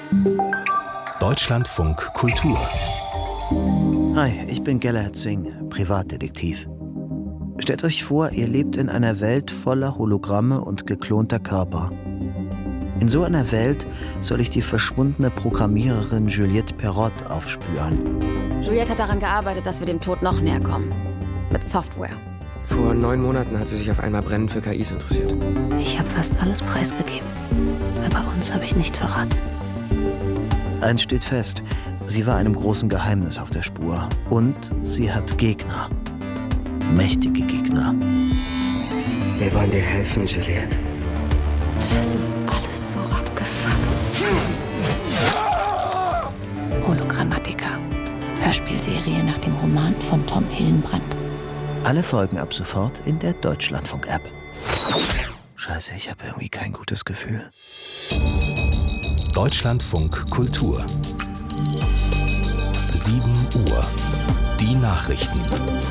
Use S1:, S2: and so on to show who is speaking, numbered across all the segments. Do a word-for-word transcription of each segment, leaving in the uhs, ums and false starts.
S1: Deutschlandfunk Kultur.
S2: Hi, ich bin Gellert Singh, Privatdetektiv. Stellt euch vor, ihr lebt in einer Welt voller Hologramme und geklonter Körper. In so einer Welt soll ich die verschwundene Programmiererin Juliette Perrot aufspüren.
S3: Juliette hat daran gearbeitet, dass wir dem Tod noch näher kommen. Mit Software.
S4: Vor neun Monaten hat sie sich auf einmal brennend für K Is interessiert.
S5: Ich habe fast alles preisgegeben. Aber uns habe ich nicht verraten.
S2: Eins steht fest, sie war einem großen Geheimnis auf der Spur. Und sie hat Gegner. Mächtige Gegner.
S4: Wir wollen dir helfen, Juliette.
S3: Das ist alles so abgefuckt.
S5: Hologrammatica. Hörspielserie nach dem Roman von Tom Hillenbrand.
S2: Alle Folgen ab sofort in der Deutschlandfunk-App. Scheiße, ich habe irgendwie kein gutes Gefühl.
S1: Deutschlandfunk Kultur. sieben Uhr. Die Nachrichten.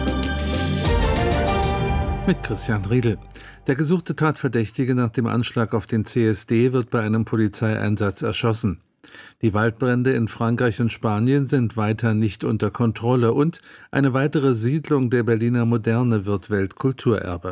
S6: Mit Christian Riedel. Der gesuchte Tatverdächtige nach dem Anschlag auf den C S D wird bei einem Polizeieinsatz erschossen. Die Waldbrände in Frankreich und Spanien sind weiter nicht unter Kontrolle und eine weitere Siedlung der Berliner Moderne wird Weltkulturerbe.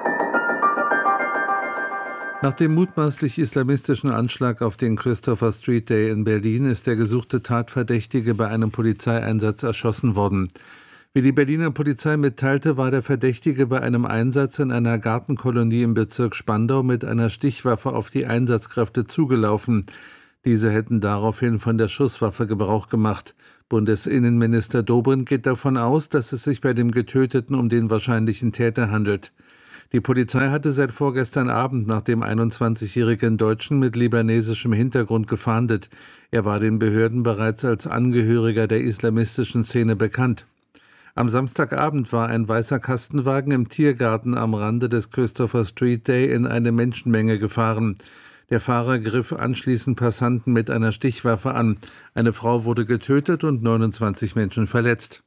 S6: Nach dem mutmaßlich islamistischen Anschlag auf den Christopher Street Day in Berlin ist der gesuchte Tatverdächtige bei einem Polizeieinsatz erschossen worden. Wie die Berliner Polizei mitteilte, war der Verdächtige bei einem Einsatz in einer Gartenkolonie im Bezirk Spandau mit einer Stichwaffe auf die Einsatzkräfte zugelaufen. Diese hätten daraufhin von der Schusswaffe Gebrauch gemacht. Bundesinnenminister Dobrindt geht davon aus, dass es sich bei dem Getöteten um den wahrscheinlichen Täter handelt. Die Polizei hatte seit vorgestern Abend nach dem einundzwanzigjährigen Deutschen mit libanesischem Hintergrund gefahndet. Er war den Behörden bereits als Angehöriger der islamistischen Szene bekannt. Am Samstagabend war ein weißer Kastenwagen im Tiergarten am Rande des Christopher Street Day in eine Menschenmenge gefahren. Der Fahrer griff anschließend Passanten mit einer Stichwaffe an. Eine Frau wurde getötet und neunundzwanzig Menschen verletzt.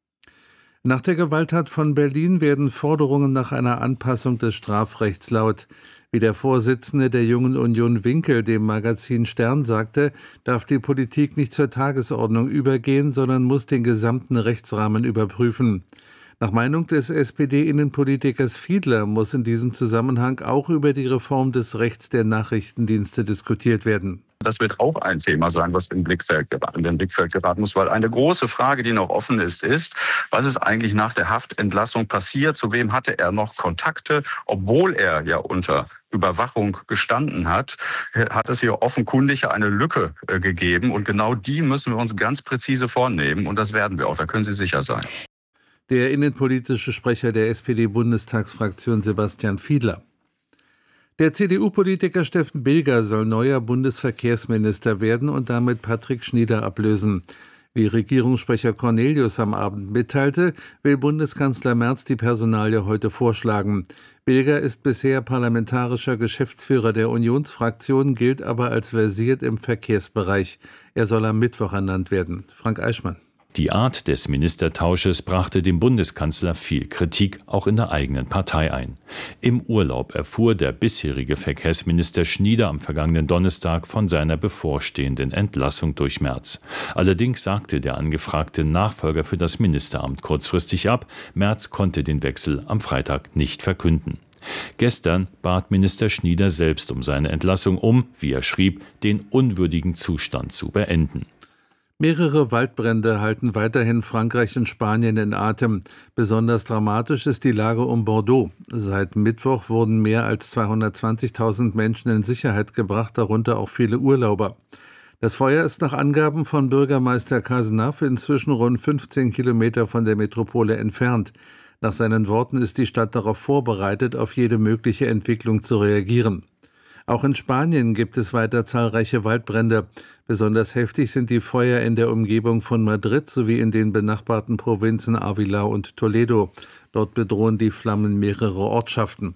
S6: Nach der Gewalttat von Berlin werden Forderungen nach einer Anpassung des Strafrechts laut. Wie der Vorsitzende der Jungen Union Winkel dem Magazin Stern sagte, darf die Politik nicht zur Tagesordnung übergehen, sondern muss den gesamten Rechtsrahmen überprüfen. Nach Meinung des S P D-Innenpolitikers Fiedler muss in diesem Zusammenhang auch über die Reform des Rechts der Nachrichtendienste diskutiert werden.
S7: Das wird auch ein Thema sein, was in, Blickfeld, in den Blickfeld geraten muss, weil eine große Frage, die noch offen ist, ist, was ist eigentlich nach der Haftentlassung passiert? Zu wem hatte er noch Kontakte, obwohl er ja unter Überwachung gestanden hat, hat es hier offenkundig eine Lücke äh, gegeben. Und genau die müssen wir uns ganz präzise vornehmen. Und das werden wir auch, da können Sie sicher sein.
S6: Der innenpolitische Sprecher der S P D-Bundestagsfraktion Sebastian Fiedler. Der C D U-Politiker Steffen Bilger soll neuer Bundesverkehrsminister werden und damit Patrick Schnieder ablösen. Wie Regierungssprecher Cornelius am Abend mitteilte, will Bundeskanzler Merz die Personalie heute vorschlagen. Bilger ist bisher parlamentarischer Geschäftsführer der Unionsfraktion, gilt aber als versiert im Verkehrsbereich. Er soll am Mittwoch ernannt werden. Frank Eichmann.
S8: Die Art des Ministertausches brachte dem Bundeskanzler viel Kritik, auch in der eigenen Partei ein. Im Urlaub erfuhr der bisherige Verkehrsminister Schnieder am vergangenen Donnerstag von seiner bevorstehenden Entlassung durch Merz. Allerdings sagte der angefragte Nachfolger für das Ministeramt kurzfristig ab. Merz konnte den Wechsel am Freitag nicht verkünden. Gestern bat Minister Schnieder selbst um seine Entlassung, um, wie er schrieb, den unwürdigen Zustand zu beenden.
S6: Mehrere Waldbrände halten weiterhin Frankreich und Spanien in Atem. Besonders dramatisch ist die Lage um Bordeaux. Seit Mittwoch wurden mehr als zweihundertzwanzigtausend Menschen in Sicherheit gebracht, darunter auch viele Urlauber. Das Feuer ist nach Angaben von Bürgermeister Cazenave inzwischen rund fünfzehn Kilometer von der Metropole entfernt. Nach seinen Worten ist die Stadt darauf vorbereitet, auf jede mögliche Entwicklung zu reagieren. Auch in Spanien gibt es weiter zahlreiche Waldbrände. Besonders heftig sind die Feuer in der Umgebung von Madrid sowie in den benachbarten Provinzen Ávila und Toledo. Dort bedrohen die Flammen mehrere Ortschaften.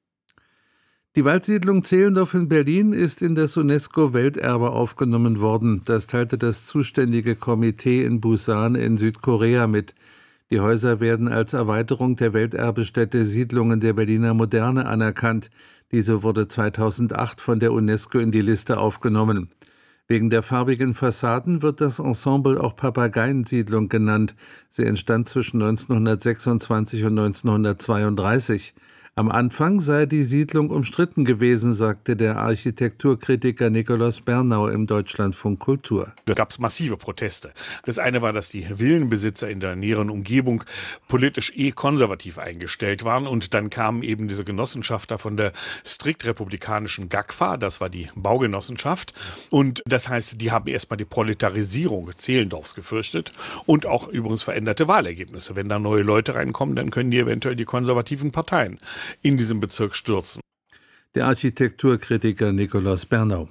S6: Die Waldsiedlung Zehlendorf in Berlin ist in das UNESCO-Welterbe aufgenommen worden. Das teilte das zuständige Komitee in Busan in Südkorea mit. Die Häuser werden als Erweiterung der Welterbestätte Siedlungen der Berliner Moderne anerkannt. Diese wurde zweitausendacht von der UNESCO in die Liste aufgenommen. Wegen der farbigen Fassaden wird das Ensemble auch Papageiensiedlung genannt. Sie entstand zwischen neunzehnhundertsechsundzwanzig und neunzehnhundertzweiunddreißig. Am Anfang sei die Siedlung umstritten gewesen, sagte der Architekturkritiker Nikolaus Bernau im Deutschlandfunk Kultur.
S9: Da gab es massive Proteste. Das eine war, dass die Villenbesitzer in der näheren Umgebung politisch eh konservativ eingestellt waren. Und dann kamen eben diese Genossenschafter von der strikt republikanischen G A G F A, das war die Baugenossenschaft. Und das heißt, die haben erstmal die Proletarisierung Zehlendorfs gefürchtet und auch übrigens veränderte Wahlergebnisse. Wenn da neue Leute reinkommen, dann können die eventuell die konservativen Parteien in diesem Bezirk stürzen.
S6: Der Architekturkritiker Nikolaus Bernau.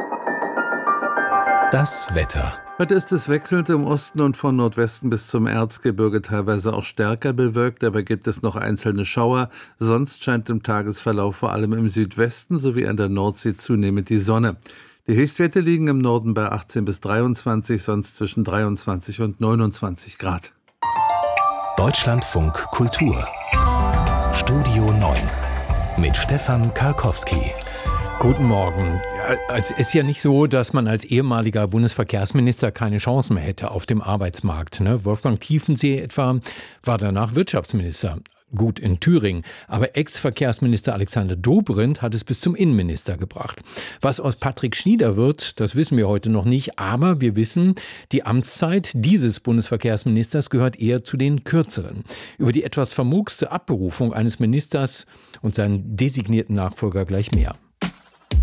S1: Das Wetter.
S6: Heute ist es wechselnd im Osten und von Nordwesten bis zum Erzgebirge teilweise auch stärker bewölkt, dabei gibt es noch einzelne Schauer. Sonst scheint im Tagesverlauf vor allem im Südwesten sowie an der Nordsee zunehmend die Sonne. Die Höchstwerte liegen im Norden bei achtzehn bis dreiundzwanzig, sonst zwischen dreiundzwanzig und neunundzwanzig Grad.
S1: Deutschlandfunk Kultur. Studio neun mit Stefan Karkowski.
S10: Guten Morgen. Ja, es ist ja nicht so, dass man als ehemaliger Bundesverkehrsminister keine Chancen mehr hätte auf dem Arbeitsmarkt. Ne? Wolfgang Tiefensee etwa war danach Wirtschaftsminister. Gut, in Thüringen. Aber Ex-Verkehrsminister Alexander Dobrindt hat es bis zum Innenminister gebracht. Was aus Patrick Schnieder wird, das wissen wir heute noch nicht. Aber wir wissen, die Amtszeit dieses Bundesverkehrsministers gehört eher zu den kürzeren. Über die etwas vermurkste Abberufung eines Ministers und seinen designierten Nachfolger gleich mehr.